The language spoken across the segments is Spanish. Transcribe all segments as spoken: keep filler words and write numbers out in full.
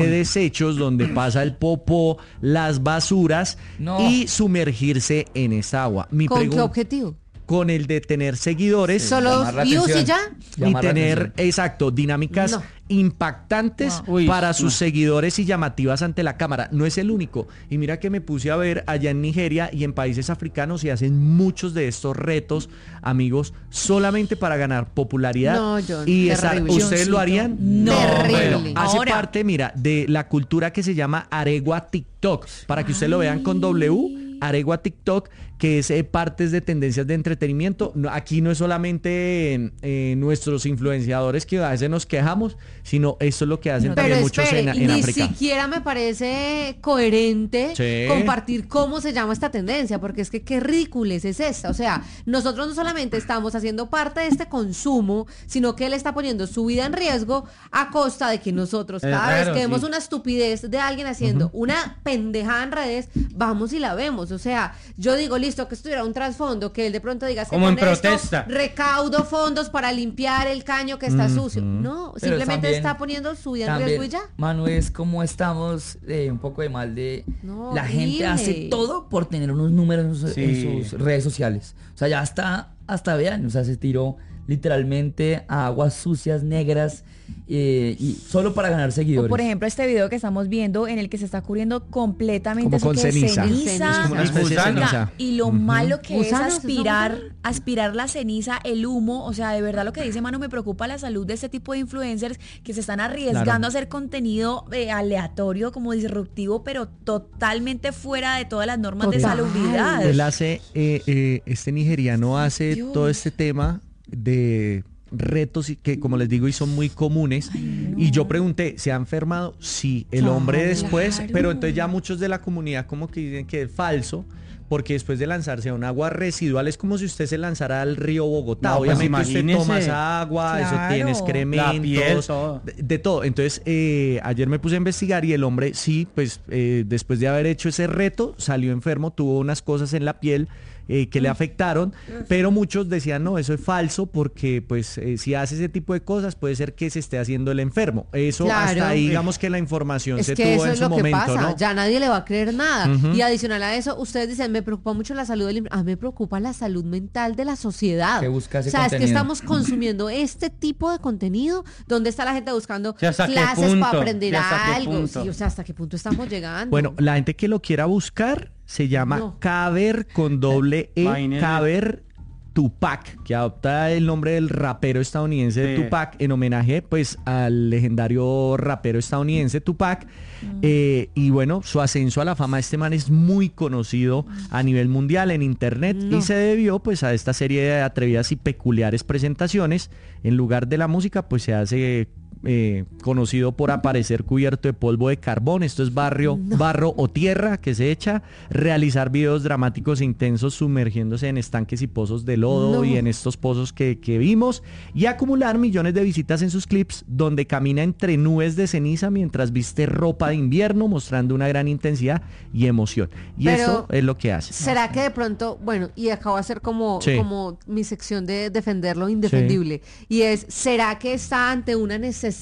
de desechos donde pasa el popó, las basuras No. y sumergirse en esa agua. Mi ¿Con qué pregun- objetivo? Con el de tener seguidores. Sí. ¿Solo llamar la views y atención. ya? Y Llamar la tener, atención. exacto, dinámicas No. impactantes Wow. Uy, para sus no. seguidores y llamativas ante la cámara. No es el único. Y mira que me puse a ver allá en Nigeria y en países africanos y hacen muchos de estos retos, amigos, solamente para ganar popularidad. No, John, y estar- terrible. ¿ustedes lo harían? No. Terrible. Bueno, hace Ahora. parte, mira, de la cultura que se llama Aregua TikTok. Para que ustedes lo vean con W. Aregua TikTok, que es eh, partes de tendencias de entretenimiento. No, aquí no es solamente eh, eh, nuestros influenciadores que a veces nos quejamos, sino esto es lo que hacen Pero también muchos espere, en, en ni África. siquiera me parece coherente Sí. compartir cómo se llama esta tendencia, porque es que qué ridiculez es esta. O sea, nosotros no solamente estamos haciendo parte de este consumo, sino que él está poniendo su vida en riesgo a costa de que nosotros, Es cada vez raro, que vemos sí. una estupidez de alguien haciendo una pendejada en redes, vamos y la vemos. O sea, yo digo, listo, que estuviera un trasfondo, que él de pronto diga, "Es que Como en con esto protesta. recaudo fondos para limpiar el caño que está sucio". No, Pero simplemente también- está poniendo su vida en También, riesgo y ya. Manu, es como estamos eh, un poco de mal de... No, la gente horrible. hace todo por tener unos números en sus, Sí. en sus redes sociales. O sea, ya hasta, hasta vean, o sea, se tiró literalmente a aguas sucias, negras, eh, y solo para ganar O seguidores. por ejemplo este video que estamos viendo en el que se está cubriendo completamente Como eso con que es ceniza. ceniza. Es como una especie de Gusano. ceniza. Y lo malo que Gusanos, es ¿eso aspirar, gusano? aspirar la ceniza, el humo, o sea, de verdad lo que dice Manu, me preocupa la salud de este tipo de influencers que se están arriesgando Claro. a hacer contenido eh, aleatorio, como disruptivo, pero totalmente fuera de todas las normas de Total. salubridad. Él hace, eh, eh, este nigeriano hace Dios. todo este tema de retos y que, como les digo, y son muy comunes. Y yo pregunté, ¿se ha enfermado? Sí, el Claro. hombre después, Claro. pero entonces ya muchos de la comunidad como que dicen que es falso, porque después de lanzarse a un agua residual es como si usted se lanzara al río Bogotá. No, pues Obviamente usted imagínese. toma esa agua, Claro. eso tiene excrementos, La piel, todo. de, de todo. Entonces, eh, ayer me puse a investigar y el hombre sí, pues eh, después de haber hecho ese reto, salió enfermo, tuvo unas cosas en la piel eh, que le afectaron, pero muchos decían, no, eso es falso porque pues eh, si hace ese tipo de cosas puede ser que se esté haciendo el enfermo. Eso Claro. hasta ahí, digamos que la información Es se que tuvo eso en es su lo que momento, pasa, ¿no? ya nadie le va a creer nada. Ujú. Y adicional a eso, ustedes dicen, me preocupa mucho la salud del... A mí me preocupa la salud mental de la sociedad. Que busca ese o sea, es que contenido. estamos consumiendo este tipo de contenido, donde está la gente buscando Sí, ¿hasta qué clases punto? para aprender Sí, ¿hasta qué algo. punto? Sí, o sea, ¿hasta qué punto estamos llegando? Bueno, la gente que lo quiera buscar se llama No. Caber con doble E, Imagínese. Caber Tupac, que adopta el nombre del rapero estadounidense de Sí. Tupac en homenaje pues al legendario rapero estadounidense Tupac. Eh, y bueno, su ascenso a la fama de este man es muy conocido a nivel mundial en internet No. y se debió pues a esta serie de atrevidas y peculiares presentaciones. En lugar de la música pues se hace eh, conocido por aparecer cubierto de polvo de carbón, esto es barrio, barro o tierra que se echa, realizar videos dramáticos e intensos sumergiéndose en estanques y pozos de lodo No. y en estos pozos que, que vimos, y acumular millones de visitas en sus clips donde camina entre nubes de ceniza mientras viste ropa de invierno mostrando una gran intensidad y emoción. Y Pero, eso es lo que hace. ¿será que de pronto, bueno, y acabo de hacer como, Sí. como mi sección de defender lo indefendible, y es, ¿será que está ante una necesidad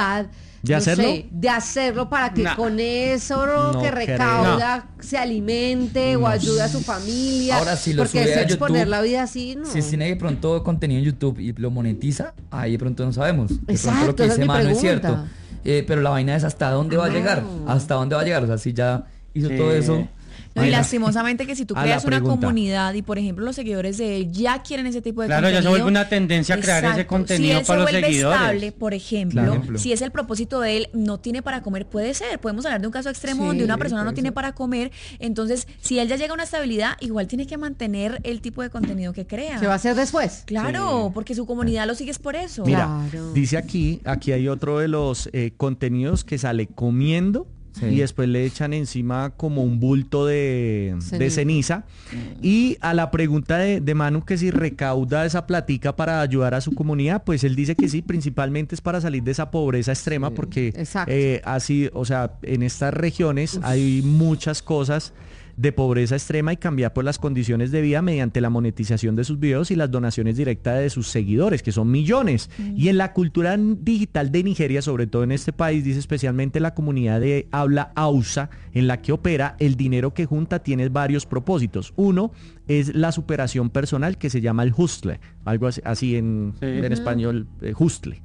¿De no hacerlo? sé, de hacerlo para que Nah. con eso No que creo. recauda se alimente o ayude a su familia? Ahora, si lo porque sube eso a exponer YouTube, la vida así, ¿no? Si tiene de pronto contenido en YouTube y lo monetiza, ahí de pronto no sabemos. De Exacto, pronto lo que esa es dice mi Manu es pregunta. cierto. Eh, pero la vaina es hasta dónde va a No. llegar. Hasta dónde va a llegar. O sea, si ya hizo Sí. todo eso. No, y vaina. lastimosamente que si tú A la creas una pregunta. comunidad y por ejemplo los seguidores de él ya quieren ese tipo de Claro, ya contenido. se vuelve una tendencia a crear ese Exacto. contenido si él para los se vuelve seguidores. estable, por ejemplo, Claro. si es el propósito de él, no tiene para comer, puede ser. Podemos hablar de un caso extremo Sí, donde una persona no puede tiene ser. para comer. Entonces, si él ya llega a una estabilidad, igual tiene que mantener el tipo de contenido que crea. ¿Qué va a hacer después? Claro, porque su comunidad lo sigue es por eso. Mira, Claro. dice aquí, aquí hay otro de los eh, contenidos que sale comiendo Sí. y después le echan encima como un bulto de Ceniza. de ceniza. Y a la pregunta de, de Manu que si recauda esa platica para ayudar a su comunidad, pues él dice que sí, principalmente es para salir de esa pobreza extrema, porque exacto. eh, así, o sea, en estas regiones hay muchas cosas de pobreza extrema y cambiar pues las condiciones de vida mediante la monetización de sus videos y las donaciones directas de sus seguidores, que son millones. Mm. Y en la cultura digital de Nigeria, sobre todo en este país, dice especialmente la comunidad de habla Hausa en la que opera, el dinero que junta tiene varios propósitos. Uno es la superación personal, que se llama el hustle, algo así, así en, sí. en español, eh, hustle.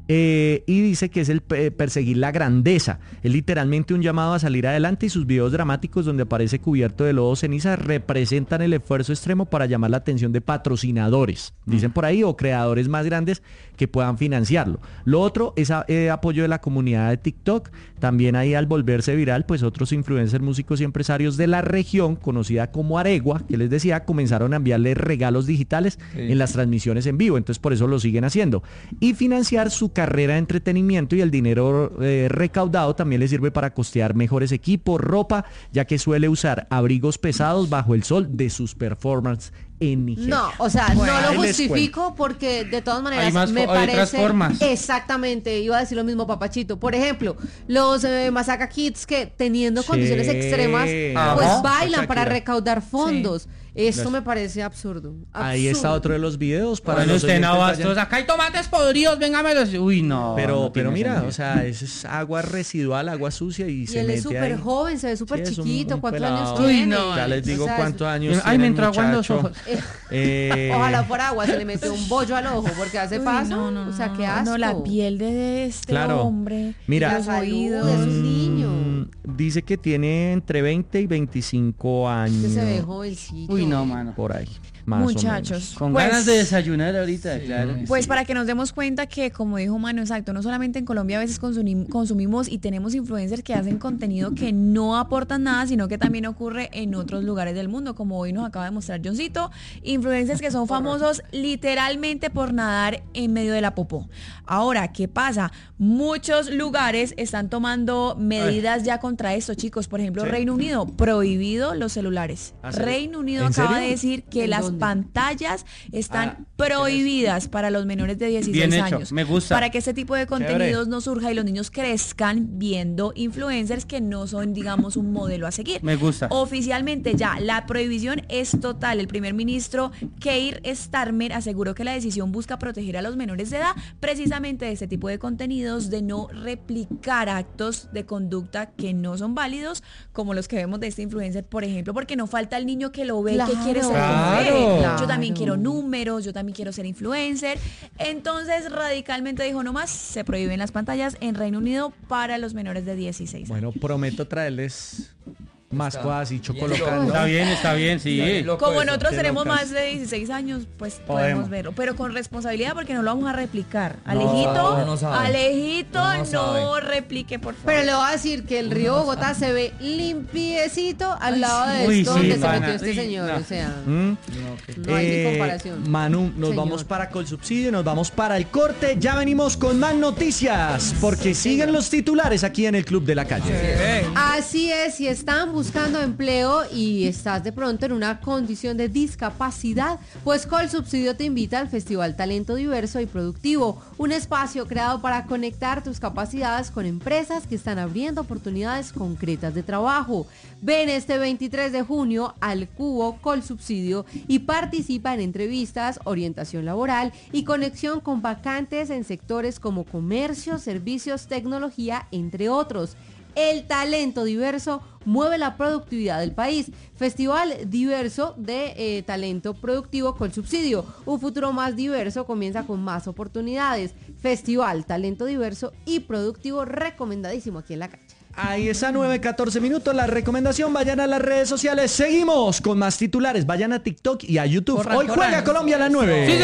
Eh, y dice que es el eh, perseguir la grandeza, es literalmente un llamado a salir adelante, y sus videos dramáticos donde aparece cubierto de lodo ceniza representan el esfuerzo extremo para llamar la atención de patrocinadores, dicen por ahí, o creadores más grandes que puedan financiarlo. Lo otro es a, eh, apoyo de la comunidad de TikTok, también ahí al volverse viral, pues otros influencers, músicos y empresarios de la región, conocida como Aregua, que les decía, comenzaron a enviarle regalos digitales sí. en las transmisiones en vivo, entonces por eso lo siguen haciendo, y financiar su carrera de entretenimiento, y el dinero eh, recaudado también le sirve para costear mejores equipos, ropa, ya que suele usar abrigos pesados bajo el sol de sus performances en Nigeria. No, o sea, bueno, no lo justifico porque de todas maneras más, me parece formas. Exactamente, iba a decir lo mismo, Papachito. Por ejemplo, los eh, Masaka Kids que teniendo sí. condiciones extremas Ajá. pues bailan para recaudar fondos. Sí. Esto Las... me parece absurdo, absurdo. Ahí está otro de los videos para bueno, los usted no bastos, vayan... acá hay tomates podridos, véngamelos. Uy, no. Pero, no pero mira, sentido. o sea, eso es agua residual, agua sucia y, y se él mete es súper ahí. joven, se ve súper sí, chiquito. Un, un ¿Cuántos pelado. años tiene? Uy, no. Ya les digo o sea, cuántos años Ay, tiene me el entró agua en los muchacho. ojos. Eh... Ojalá por agua se le metió un bollo al ojo porque hace Uy, paso. no, no, o sea, qué no, asco. no, la piel de este claro. hombre. Mira, los oídos de esos niños. Dice que tiene entre veinte y veinticinco años. Que se ve jovencito. Uy, no, mano. Por ahí. Más Muchachos, con pues, ganas de desayunar ahorita, sí, claro. Pues sí. para que nos demos cuenta que, como dijo Manu, exacto, no solamente en Colombia a veces consumim- consumimos y tenemos influencers que hacen contenido que no aportan nada, sino que también ocurre en otros lugares del mundo, como hoy nos acaba de mostrar Johncito, influencers que son famosos literalmente por nadar en medio de la popó. Ahora, ¿qué pasa? Muchos lugares están tomando medidas Ay. ya contra esto, chicos. Por ejemplo, ¿sí? Reino Unido, prohibido los celulares. Reino Unido acaba serio? de decir que las dónde? pantallas están ah, prohibidas para los menores de dieciséis Bien hecho, años. me gusta. Para que este tipo de contenidos Chévere. no surja y los niños crezcan viendo influencers que no son, digamos, un modelo a seguir. Me gusta. Oficialmente ya, la prohibición es total. El primer ministro Keir Starmer aseguró que la decisión busca proteger a los menores de edad precisamente de este tipo de contenidos, de no replicar actos de conducta que no son válidos, como los que vemos de este influencer, por ejemplo, porque no falta el niño que lo ve claro. que quiere ser Claro. como él. Claro. Yo también quiero números, yo también quiero ser influencer. Entonces radicalmente dijo no más, se prohíben las pantallas en Reino Unido para los menores de dieciséis. Bueno, prometo traerles más Está cosas y bien chocolocando. Está bien, está bien, sí. Como nosotros Qué tenemos locas. más de dieciséis años, pues podemos. Podemos. verlo, pero con responsabilidad porque no lo vamos a replicar. No, Alejito, no, no sabe. Alejito, No, no no, sabe. replique, por favor. Pero le voy a decir que el río Bogotá se ve limpiecito al lado de Uy, esto sí, donde se pana. metió este Uy, señor. no. O sea, ¿Mm? no hay Eh, ni comparación. Manu, nos Señor. vamos para Colsubsidio, nos vamos para el corte, ya venimos con más noticias, porque siguen los titulares aquí en el Club de la Calle. Así es, si están buscando empleo y estás de pronto en una condición de discapacidad, pues Colsubsidio te invita al Festival Talento Diverso y Productivo, un espacio creado para conectar tus capacidades con empresas que están abriendo oportunidades concretas de trabajo. Ven este veintitrés de junio al Cubo Colsubsidio y participa en entrevistas, orientación laboral y conexión con vacantes en sectores como comercio, servicios, tecnología, entre otros. El talento diverso mueve la productividad del país. Festival diverso de eh, talento productivo Colsubsidio. Un futuro más diverso comienza con más oportunidades. Festival talento diverso y productivo recomendadísimo aquí en la calle. Ahí está, nueve catorce minutos, la recomendación, vayan a las redes sociales, seguimos con más titulares, vayan a TikTok y a YouTube. Corran, Hoy corran. juega Colombia a las nueve. ¡Sí,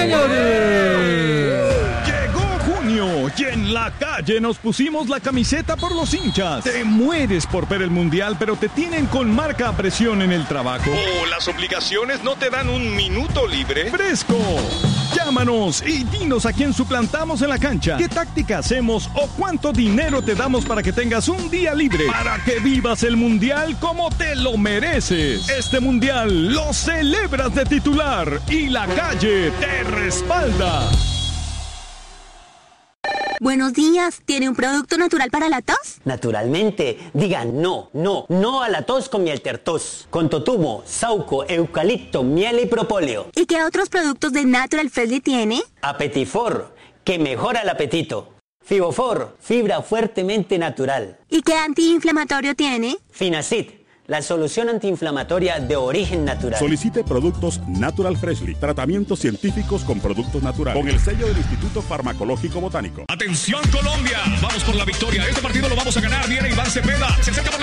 señores! Llegó junio y en la calle nos pusimos la camiseta por los hinchas. Te mueres por ver el mundial, pero te tienen con marca a presión en el trabajo. O las obligaciones no te dan un minuto libre. ¡Fresco! Llámanos y dinos a quién suplantamos en la cancha, qué táctica hacemos o cuánto dinero te damos para que tengas un día libre, para que vivas el mundial como te lo mereces. Este mundial lo celebras de titular y la calle te respalda. Buenos días, ¿tiene un producto natural para la tos? Naturalmente, digan no, no, no a la tos con miel tertos, con totumo, sauco, eucalipto, miel y propóleo. ¿Y qué otros productos de Natural Freshly tiene? Apetifor, que mejora el apetito. Fibofor, fibra fuertemente natural. ¿Y qué antiinflamatorio tiene? Finacid, la solución antiinflamatoria de origen natural. Solicite productos Natural Freshly, tratamientos científicos con productos naturales, con el sello del Instituto Farmacológico Botánico. ¡Atención Colombia! Vamos por la victoria. Este partido lo vamos a ganar. Viene Iván Cepeda. Se acerca por la